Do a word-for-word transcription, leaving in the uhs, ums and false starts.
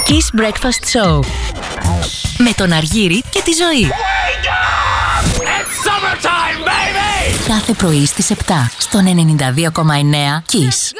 Kiss Breakfast Show. Με τον Αργύρη και τη Ζωή. Κάθε πρωί στις επτά στον ενενήντα δύο κόμμα εννέα Kiss.